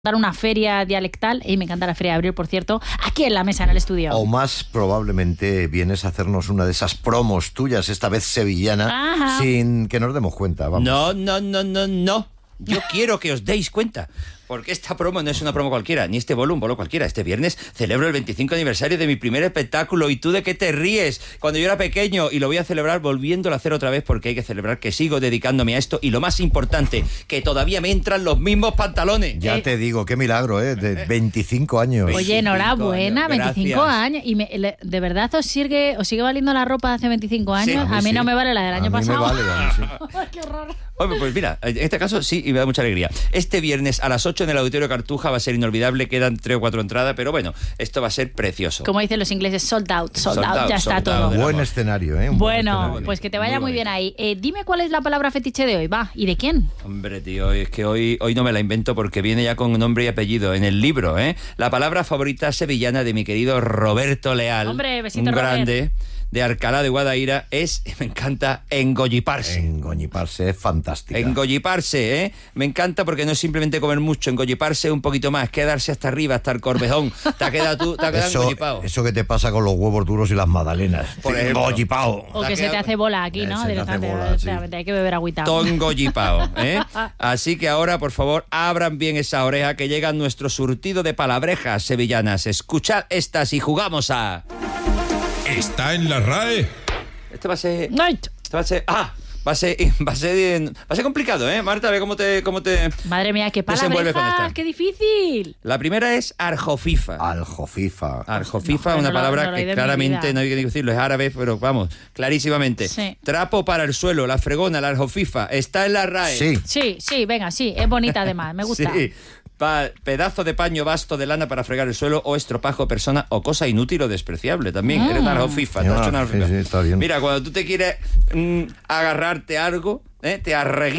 dar una feria dialectal, y me encanta la Feria de Abril, por cierto, aquí en la mesa, en el estudio. O más probablemente vienes a hacernos una de esas promos tuyas, esta vez sevillana, Ajá. sin que nos demos cuenta. Vamos. No. Yo quiero que os deis cuenta. Porque esta promo no es una promo cualquiera, ni este bolo un bolo cualquiera. Este viernes celebro el 25 aniversario de mi primer espectáculo. ¿Y tú de qué te ríes? Cuando yo era pequeño, y lo voy a celebrar volviéndolo a hacer otra vez, porque hay que celebrar que sigo dedicándome a esto. Y lo más importante, que todavía me entran los mismos pantalones. Ya te digo, qué milagro, de 25 años. Oye, enhorabuena, 25 gracias. años. ¿Y ¿de verdad os sigue valiendo la ropa de hace 25 años? Sí, a mí sí. no me vale la del año A mí pasado. me vale, a mí sí. Ay, qué horror. Hombre, pues mira, en este caso sí, y me da mucha alegría. Este viernes a las 8 en el Auditorio Cartuja va a ser inolvidable, quedan 3 o 4 entradas, pero bueno, esto va a ser precioso. Como dicen los ingleses, sold out, Sold out, ya está sold todo. out. Buen amor. escenario, ¿eh? Un buen Bueno, escenario. pues que te vaya muy Muy bien ahí. Dime cuál es la palabra fetiche de hoy, va, ¿y de quién? Hombre, tío, es que hoy no me la invento porque viene ya con nombre y apellido en el libro, ¿eh? La palabra favorita sevillana de mi querido Roberto Leal, Hombre, besito, un Robert. grande de Alcalá de Guadaira, es, me encanta, engolliparse. Engolliparse es fantástica. Engolliparse, ¿eh? Me encanta porque no es simplemente comer mucho, engolliparse un poquito más, quedarse hasta arriba, hasta el corvejón. Te has quedado engollipado. Eso que te pasa con los huevos duros y las magdalenas. Por ejemplo. Engollipao. O La que que se te ha- hace bola aquí, ¿no? Se te hace Directamente, bola, sí. directamente, hay que beber agüita. Todo engollipao, ¿eh? Así que ahora, por favor, abran bien esa oreja que llega nuestro surtido de palabrejas sevillanas. Escuchad estas y jugamos a... Está en la RAE. Este va a ser... Night. Este va a ser... Va a ser complicado, ¿eh? Marta, a ver cómo te... Madre mía, qué Desenvuelve con palabrejas, esta. qué difícil. La primera es arjofifa. Aljofifa. Arjofifa, No, una no lo- palabra no lo he oído que en mi claramente vida. no hay que decirlo, es árabe, pero vamos, clarísimamente. Sí. Trapo para el suelo, la fregona, la arjofifa, está en la RAE. Sí. Sí, venga, sí, es bonita además, me gusta. Sí. Pedazo de paño vasto de lana para fregar el suelo, o estropajo, persona o cosa inútil o despreciable también. Eres una arjofifa, te has hecho una arjofifa. Sí, está bien. Mira, cuando tú te quieres agarrarte algo, te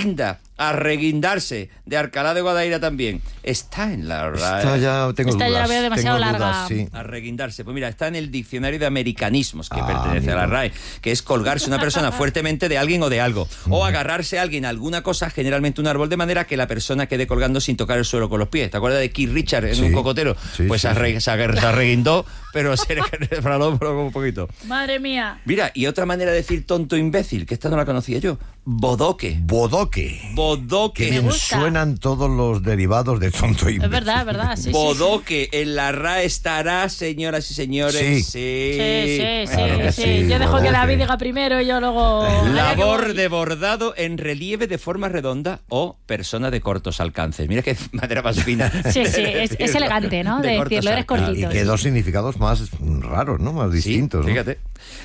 arreguindarse, de Alcalá de Guadaira también. Está en la RAE. Esta ya tengo Esta ya dudas. la veo demasiado tengo larga. dudas, sí. Arreguindarse, pues mira, está en el diccionario de americanismos que Ah, pertenece a la amigo. RAE, que es colgarse una persona fuertemente de alguien o de algo, o agarrarse a alguien a alguna cosa, generalmente un árbol, de manera que la persona quede colgando sin tocar el suelo con los pies. ¿Te acuerdas de Keith Richards en Sí. un cocotero? Sí, Pues sí, se arreguindó, pero se resbaló por un poquito. Madre mía. Mira, y otra manera de decir tonto imbécil, que esta no la conocía yo, bodoque. Bodoque. Qué Bodoque. bien gusta. suenan todos los derivados de tonto y Es verdad, sí. Bodoque, en la RAE estará, señoras y señores. Sí. Sí, Claro que sí, Yo dejo que bodoque. David diga primero y yo luego... Labor de bordado en relieve de forma redonda o persona de cortos alcances. Mira qué manera más fina. Sí, de es decirlo. elegante, ¿no? De cortos decirlo, eres alcances. cortito. Y que dos significados más raros, ¿no? Más Sí, distintos, ¿no? fíjate.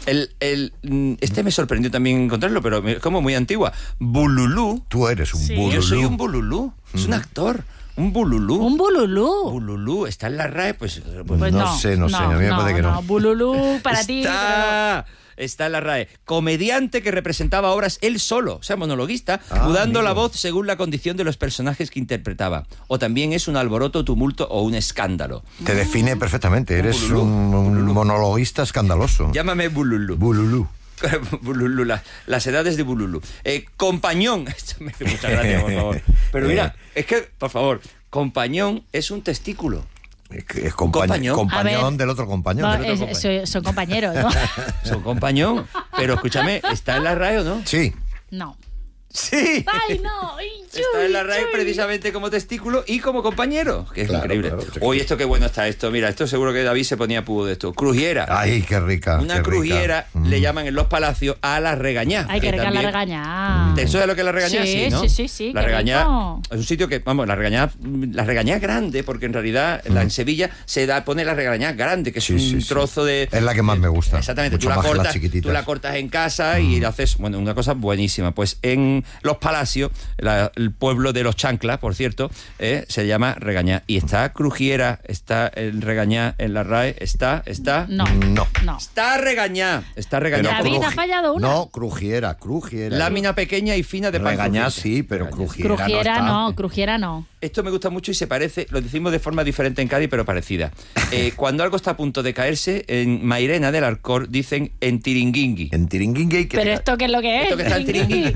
Este me sorprendió también encontrarlo, pero como muy antigua. Bululú. Tú eres un Sí. bululú. Yo soy un bululú. Es un actor. Un bululú. Un bululú. Bululú. Está en la RAE, pues Pues no sé, a mí me parece que no. Bululú para ti. Está en la RAE. Comediante que representaba obras él solo, o sea, monologuista, Ah, mudando la amigo. voz según la condición de los personajes que interpretaba. O también es un alboroto, tumulto o un escándalo. Te define perfectamente. Eres Bululú. un monologuista escandaloso. Llámame Bululú. Bululú. Bululú, las edades de Bululú. Compañón. Esto me hace mucha gracia, por favor. Pero mira, es que, por favor, compañón es un testículo. Es compañón. compañón A ver. del otro compañón. No, del otro compañón. son compañeros, ¿no? Son compañón. Pero escúchame, ¿está en la RAE o no? Sí. No. Sí. ¡Ay, no! ¡Ay, Está en la chuy, RAE chuy! precisamente como testículo y como compañero, que es Claro, increíble. claro, sí. Oye, esto qué bueno está esto. Mira, esto seguro que David se ponía pudo de esto. Crujiera. Ay, qué rica. Una qué crujiera rica. le llaman en los palacios a la regañá. Hay que regar la también- regaña. ¿Te sabes lo que es la regañá? Sí, ¿no? sí, La qué regañá rico. es un sitio que, vamos, la regañá es grande, porque en realidad en Sevilla pone la regañá grande, que es Sí, un sí, sí. trozo de... Es la que más me gusta. Exactamente, Mucho más que las tú la chiquititas. cortas en casa y haces, bueno, una cosa buenísima. Pues en los palacios, el pueblo de los chanclas, por cierto, se llama regañá. Y está crujiera, está el regañá en la RAE, está... No. No. Está regañá. David, ha fallado una. No, crujiera. Lámina pequeña y fina de pan Regañá crujiente. sí, pero Regañá. crujiera Crujiera no. Esto me gusta mucho y se parece, lo decimos de forma diferente en Cádiz, pero parecida. Cuando algo está a punto de caerse, en Mairena del Alcor dicen en tiringuingui. En tiringuingui. ¿Pero esto qué es lo que es? Esto que está en tiringuingui. Por Que está ahí favor.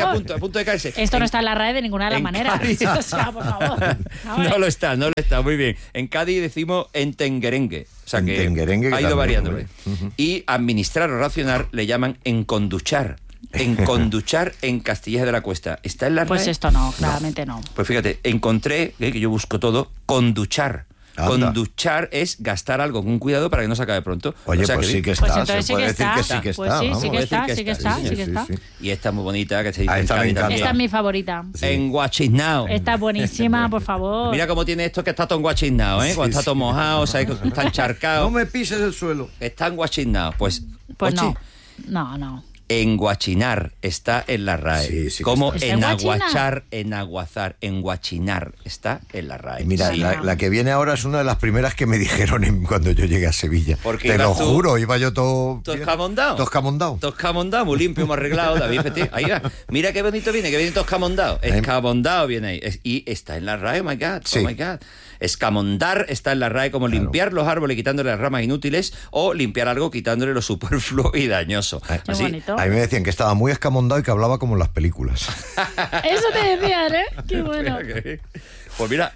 a punto de caerse. Esto no está en la RAE de ninguna de las en maneras. Cádiz. O sea, por favor. No lo está, muy bien. En Cádiz decimos entenguerengue. O sea que Entenguerengue, que ha ido también, variando. hombre. Y administrar o racionar le llaman enconduchar. Enconduchar en Castilla de la Cuesta. ¿Está en la RAE? Pues esto no, claramente no. Pues fíjate, encontré, que yo busco todo, conduchar. Anda. Conduchar es gastar algo con cuidado para que no se acabe pronto. Oye, O sea pues que sí que Pues está. entonces Se sí puede que decir está. que sí que Pues está. sí, vamos. sí que está, sí que está, sí que está. Y esta es muy bonita, que se dice Ah, en esta me Cádiz encanta. también. Esta es mi favorita. En Guachinao. Esta es buenísima, por favor. Mira cómo tiene esto que está todo enguachinado, ¿eh? Cuando está todo mojado, o sea, que está encharcado. No me pises el suelo. Está enguachinado. Pues Pues oye, no. enguachinar está en la RAE. Sí, sí que como está. ¿Está enguachinar? enaguachar, enaguazar, enguachinar está en la RAE. Mira, Sí. la que viene ahora es una de las primeras que me dijeron cuando yo llegué a Sevilla. Porque te lo ibas tú- juro, iba yo todo... ¿Todo escamondado? Todo escamondado. Toscamondado, muy limpio, muy arreglado, David Fetí. Ahí va. Mira qué bonito viene, que viene toscamondado. Escamondado viene ahí. Y está en la RAE, oh my God, Sí. oh my God. Escamondar está en la RAE como limpiar los árboles quitándole las ramas inútiles o limpiar algo quitándole lo superfluo y dañoso. Qué Así, bonito. A mí me decían que estaba muy escamondado y que hablaba como en las películas. Eso te decían, ¿eh? Qué bueno. pues mira,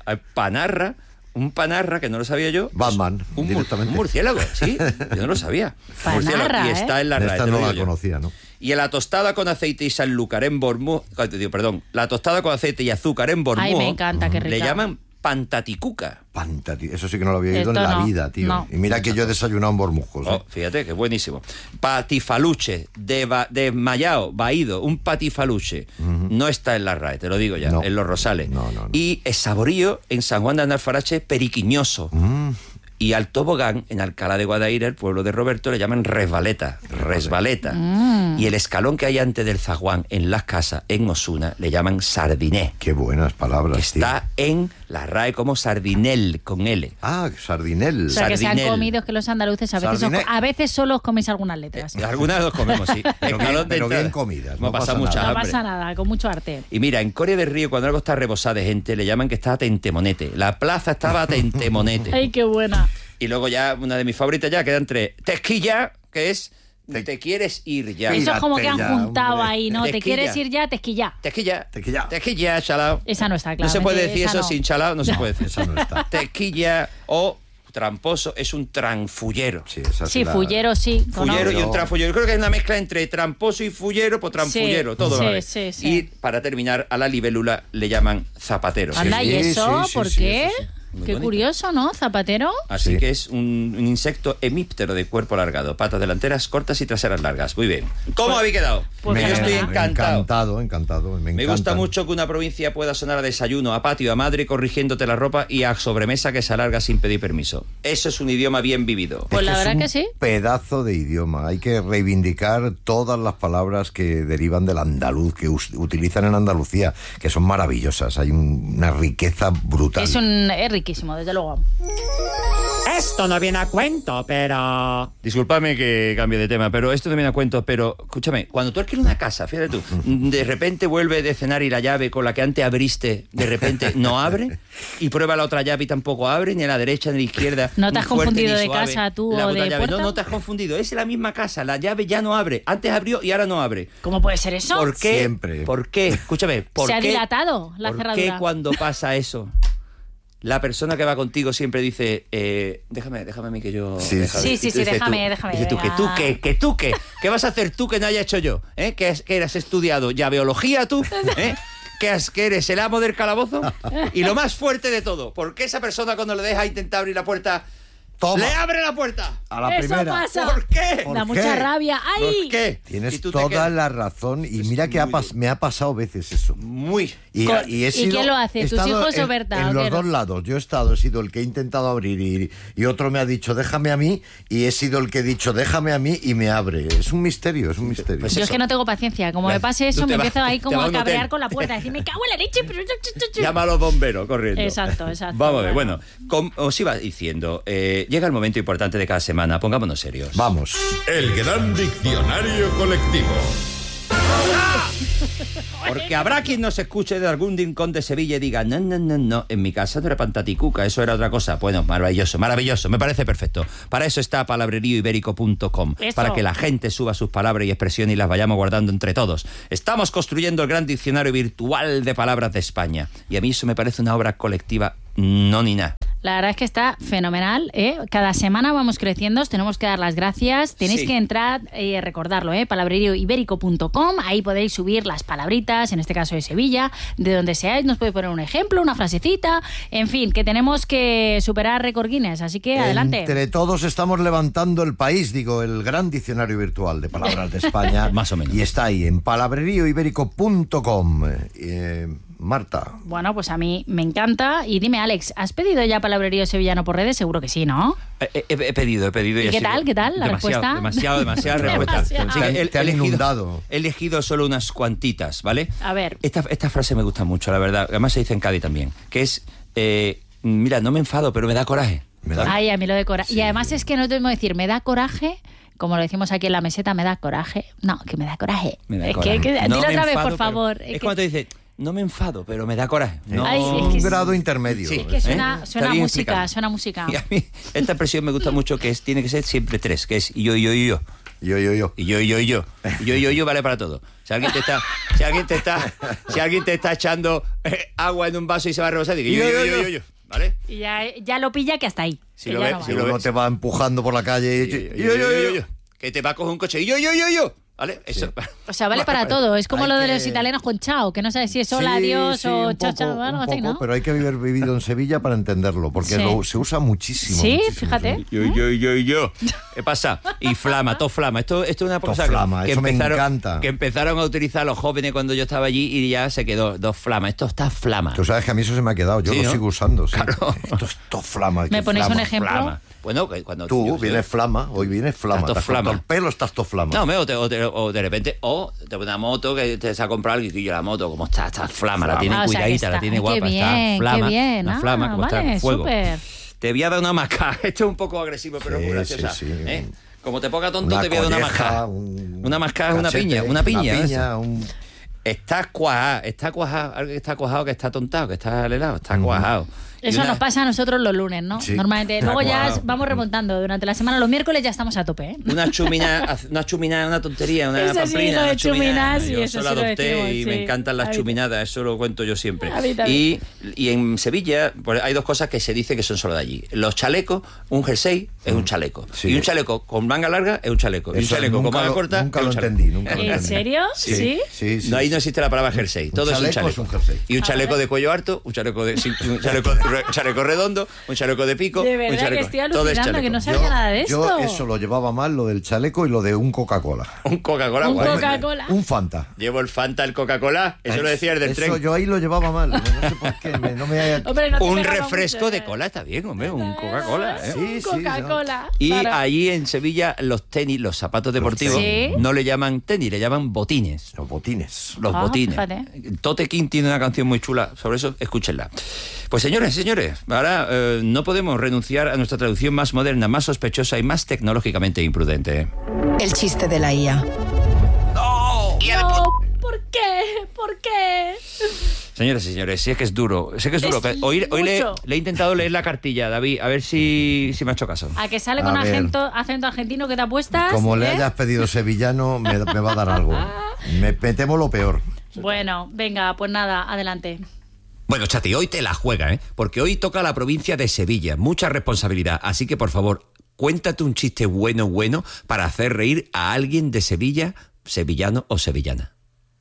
un panarra que no lo sabía yo. Batman, directamente. Un murciélago, sí, yo no lo sabía. Panarra, Murciélago, y está en la RAE. Esta te lo no la digo yo. conocía, ¿no? Y en la tostada con aceite y sanlúcar en Bormú, la tostada con aceite y azúcar en Bormú, Ay, me encanta, qué rica. le llaman pantaticuca. Eso sí que no lo había oído Esto en la no, vida, tío. no. Y mira que yo he desayunado en Bormujos. ¿eh? Oh, fíjate, que buenísimo. Patifaluche, desmayado, vaído, un patifaluche. No está en la RAE, te lo digo ya, No. en Los Rosales. No. Y el saborío en San Juan de Analfarache, periquiñoso. Y al tobogán, en Alcalá de Guadaira, el pueblo de Roberto, le llaman resbaleta. Y el escalón que hay antes del zaguán, en Las Casas, en Osuna, le llaman sardiné. Qué buenas palabras, Que está en la RAE como sardinel, con L. Ah, sardinel. O sea, que se han Sardinel. comido, que los andaluces Sardinel. a veces solo os coméis algunas letras. Algunas los comemos, sí. Escalón de pero bien entrada. comidas, Hemos no pasa pasado mucha nada. No hambre. pasa nada, con mucho arte. Y mira, en Coria del Río, cuando algo está rebosado de gente, le llaman que está a tentemonete. La plaza estaba a tentemonete. Ay, qué buena. Y luego ya, una de mis favoritas ya, queda entre Tesquilla, que es te quieres ir ya. Eso es como que han Pírate ya, juntado hombre. ahí, ¿no? Te Tequilla. quieres ir ya, tesquilla. Tesquilla, chalao. Esa no está, No se puede claramente, decir esa eso no. sin chalao, no se puede decir. Esa no está. Tesquilla o tramposo es un tranfullero. Sí, esa Sí, la- fullero, sí. Fullero y un No. tranfullero. Yo creo que es una mezcla entre tramposo y fullero, pues tranfullero, Sí, todo sí, vale. sí, sí. Y para terminar, a la libélula le llaman zapatero. Anda, ¿y Sí, eso? sí, sí, ¿Por sí, qué? eso sí. Muy Qué bonito. curioso, ¿no? Zapatero. Así Sí. que es un insecto hemíptero de cuerpo alargado, patas delanteras cortas y traseras largas. Muy bien. ¿Cómo habéis quedado? Pues yo estoy fenomenal. encantado. Me gusta mucho que una provincia pueda sonar a desayuno, a patio, a madre, corrigiéndote la ropa y a sobremesa que se alarga sin pedir permiso. Eso es un idioma bien vivido. Pues la Es verdad un que sí. pedazo de idioma. Hay que reivindicar todas las palabras que derivan del andaluz, que utilizan en Andalucía, que son maravillosas. Hay una riqueza brutal. Es riquísimo, desde luego. Esto no viene a cuento, pero... Discúlpame que cambie de tema, pero esto no viene a cuento, pero escúchame, cuando tú alquilas una casa, fíjate tú, de repente vuelve de cenar y la llave con la que antes abriste, de repente no abre, y prueba la otra llave y tampoco abre, ni a la derecha ni a la izquierda. ¿No te has ni fuerte, confundido ni de suave. casa tú La o otra de llave. puerta? No, no te has confundido, es la misma casa, la llave ya no abre, antes abrió y ahora no abre. ¿Cómo puede ser eso? ¿Por qué? Siempre. ¿Por qué? Escúchame, ¿por Se ha qué? dilatado la ¿Por cerradura. qué cuando pasa eso? La persona que va contigo siempre dice, déjame a mí que yo... Sí, sí, Y sí, tú dices déjame, Dices tú, venga. que tú, ¿qué vas a hacer tú que no haya hecho yo? Que has estudiado ya biología tú, que eres el amo del calabozo. Y lo más fuerte de todo, ¿por qué esa persona cuando le deja intentar abrir la puerta, Toma. le abre la puerta? A la Eso primera. pasa. ¿Por qué? ¿Por Da qué? mucha rabia. ¡Ay! ¿Por qué? Y Tienes tú te toda quedas la razón y mira que muy me ha pasado veces eso. muy... Y he sido- quién lo hace? he ¿Tus estado hijos o Berta, o En los qué? dos lados. Yo he sido el que he intentado abrir y otro me ha dicho déjame a mí y he sido el que he dicho déjame a mí y me abre. Es un misterio, es un misterio. Pues Yo es eso. que no tengo paciencia. Como me pase eso, Tú te me vas- empiezo ahí te como vas a a un cabrear hotel. con la puerta. Decir, me cago en la leche. Pero... Llama a los bomberos corriendo. Exacto. Vamos a ver, bueno, os iba diciendo, llega el momento importante de cada semana, pongámonos serios. Vamos. El gran diccionario colectivo. Porque habrá quien nos escuche de algún rincón de Sevilla y diga, no, en mi casa no era pantaticuca, eso era otra cosa. Bueno, maravilloso, me parece perfecto. Para eso está palabreríoibérico.com, para que la gente suba sus palabras y expresiones y las vayamos guardando entre todos. Estamos construyendo el gran diccionario virtual de palabras de España. Y a mí eso me parece una obra colectiva no ni nada. La verdad es que está fenomenal, ¿eh? Cada semana vamos creciendo, os tenemos que dar las gracias. Tenéis que entrar y recordarlo, palabreríoibérico.com. Ahí podéis subir las palabritas, en este caso de Sevilla, de donde seáis. Nos puede poner un ejemplo, una frasecita. En fin, que tenemos que superar récord Guinness, así que adelante. Entre todos estamos levantando el país, el gran diccionario virtual de palabras de España. Más o menos. Y está ahí, en palabreríoibérico.com. Marta. Bueno, pues a mí me encanta. Y dime, Alex, ¿has pedido ya palabrerío sevillano por redes? Seguro que sí, ¿no? He pedido. ¿Y qué tal? ¿Qué tal la respuesta? Demasiada respuesta. Sí, te han inundado. He elegido solo unas cuantitas, ¿vale? A ver. Esta frase me gusta mucho, la verdad. Además se dice en Cádiz también. Que es, mira, no me enfado, pero me da coraje. Ay, a mí lo de coraje. Sí. Y además es que no tengo que decir, me da coraje... Como lo decimos aquí en la meseta, me da coraje. No, que me da coraje. Dilo otra vez, por favor. Es cuando te dice, no me enfado, pero me da coraje. No. Ay, un grado intermedio. Sí, es que suena música. Y a mí esta expresión me gusta mucho, que tiene que ser siempre tres, que es yo. Y yo vale para todo. Si alguien te está echando agua en un vaso y se va a rebosar, digo yo. ¿Vale? Y ya lo pilla que hasta ahí. Si uno te va empujando por la calle y yo. Que te va a coger un coche y yo. ¿Vale? Eso. Sí. O sea, vale para todo. Es como lo de los italianos con chao, que no sabes si es hola, adiós o chao, chao, algo así, ¿no? Pero hay que haber vivido en Sevilla para entenderlo, porque se usa muchísimo. Sí, muchísimo, fíjate. Yo. ¿Qué pasa? Y flama, todo flama. Esto es una cosa que me encanta. Que empezaron a utilizar los jóvenes cuando yo estaba allí y ya se quedó dos flamas. Esto está flama. Tú sabes que a mí eso se me ha quedado. Yo lo sigo usando. Sí. Claro. Esto flama. ¿Me ponéis un ejemplo? Flama. Bueno, cuando tú vienes flama, hoy vienes flama. Estás flama. El pelo estás todo flama. No, o de repente, te pone una moto que te se ha comprado alguien y yo la moto, como está flama, la tiene cuidadita, la tiene guapa, está flama. Qué bien. Una flama, como está en fuego. Súper. Te voy a dar una mascada. Esto es un poco agresivo, pero es muy graciosa. Sí. Como te ponga tonto, te voy a dar una mascada. Una mascada es una piña. Está cuajado, algo que está cuajado, que está tontado, que está alelado, está cuajado. Eso nos pasa a nosotros los lunes, ¿no? Sí. Normalmente. Luego ya vamos remontando durante la semana. Los miércoles ya estamos a tope, ¿eh? Una chuminada, una tontería, una eso pamplina, sí, lo de chuminas, yo eso la adopté y me encantan las chuminadas, eso lo cuento yo siempre. Y en Sevilla pues, hay dos cosas que se dice que son solo de allí. Los chalecos, un jersey es un chaleco. Sí. Y un chaleco con manga larga es un chaleco. Y un chaleco con manga corta nunca lo entendí. ¿En serio? Sí. No, ahí no existe la palabra jersey. Todo es un chaleco. Y un chaleco de cuello harto, un chaleco redondo, un chaleco de pico, de verdad un chaleco. Que estoy alucinando, que no sabía nada de esto. Yo eso lo llevaba mal, lo del chaleco y lo de un Coca-Cola. Un Coca-Cola. Un Fanta. Llevo el Fanta, el Coca-Cola, eso lo decía el del tren. Yo ahí lo llevaba mal, no sé por qué. Un refresco de cola está bien, hombre, un Coca-Cola. Un Coca-Cola. Y allí en Sevilla los tenis, los zapatos deportivos, no le llaman tenis, le llaman botines. Los botines. Tote King tiene una canción muy chula sobre eso, escúchenla. Pues señores, ahora no podemos renunciar a nuestra traducción más moderna, más sospechosa y más tecnológicamente imprudente. El chiste de la IA. ¡No! ¿Por qué? Señores y señores, sé que es duro. Que hoy le he intentado leer la cartilla, David, a ver si me ha hecho caso. A que sale con acento argentino que te apuestas. Como le hayas pedido sevillano, me va a dar algo. Me temo lo peor. Bueno, venga, pues nada, adelante. Bueno, Chati, hoy te la juega, ¿eh? Porque hoy toca la provincia de Sevilla. Mucha responsabilidad. Así que, por favor, cuéntate un chiste bueno para hacer reír a alguien de Sevilla, sevillano o sevillana.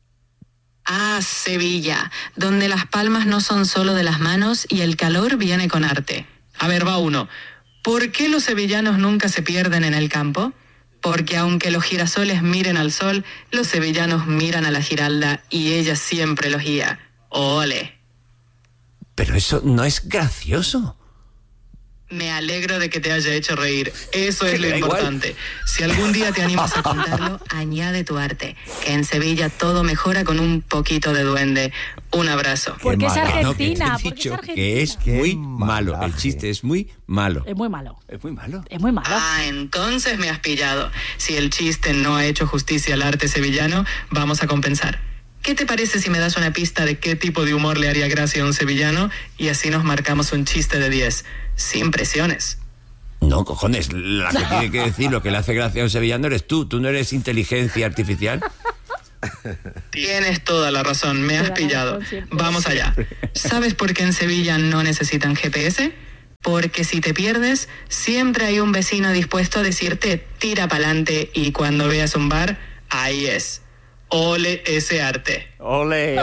Ah, Sevilla, donde las palmas no son solo de las manos y el calor viene con arte. A ver, va uno. ¿Por qué los sevillanos nunca se pierden en el campo? Porque aunque los girasoles miren al sol, los sevillanos miran a la giralda y ella siempre los guía. ¡Ole! Pero eso no es gracioso. Me alegro de que te haya hecho reír. Eso es lo Da igual. importante. Si algún día te animas a contarlo, añade tu arte. Que en Sevilla todo mejora con un poquito de duende. Un abrazo. Porque es mala. argentina. No, que te he Porque es dicho argentina. que es Qué muy malo. El malaje. chiste es muy malo. Es muy malo. Es muy malo. Es muy malo. Ah, entonces me has pillado. Si el chiste no ha hecho justicia al arte sevillano, vamos a compensar. ¿Qué te parece si me das una pista de qué tipo de humor le haría gracia a un sevillano y así nos marcamos un chiste de 10? Sin presiones. No, cojones, la que tiene que decir lo que le hace gracia a un sevillano eres tú. ¿Tú no eres inteligencia artificial? Tienes toda la razón, me has Te da pillado. razón siempre. Vamos allá. ¿Sabes por qué en Sevilla no necesitan GPS? Porque si te pierdes, siempre hay un vecino dispuesto a decirte tira pa'lante y cuando veas un bar, ahí es. Ole ese arte. ¡Ole!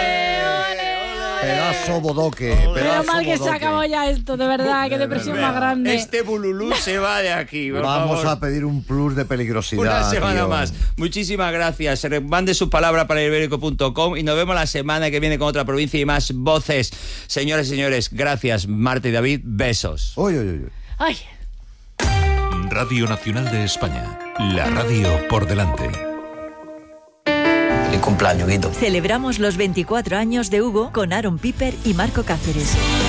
Pedazo bodoque. Menos pedazo mal que se bodoque. acabó ya esto, de verdad. Qué depresión más grande. Este bululú se va de aquí, por Vamos favor. a pedir un plus de peligrosidad. Una semana tío. más. Muchísimas gracias. Mande su palabra para ibérico.com y nos vemos la semana que viene con otra provincia y más voces. Señoras y señores, gracias, Marta y David. Besos. Uy, uy, uy. Ay. Radio Nacional de España. La radio por delante. Feliz cumpleaños, Guito. Celebramos los 24 años de Hugo con Aaron Piper y Marco Cáceres.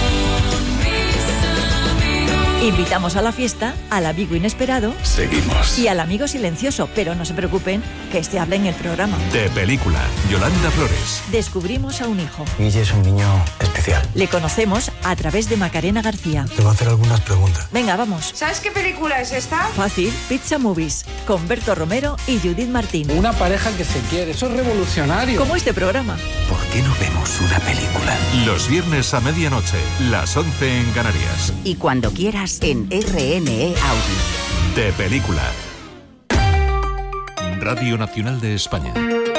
Invitamos a la fiesta al amigo inesperado Seguimos. y al amigo silencioso, pero no se preocupen, que este habla en el programa. De película. Yolanda Flores. Descubrimos a un hijo. Guille es un niño especial. Le conocemos a través de Macarena García. Te voy a hacer algunas preguntas. Venga, vamos. ¿Sabes qué película es esta? Fácil, Pizza Movies, con Berto Romero y Judith Martín. Una pareja que se quiere, eso es revolucionario. Como este programa. ¿Por qué no vemos una película? Los viernes a medianoche. Las 11 en Canarias. Y cuando quieras en RNE Audio. De película. Radio Nacional de España.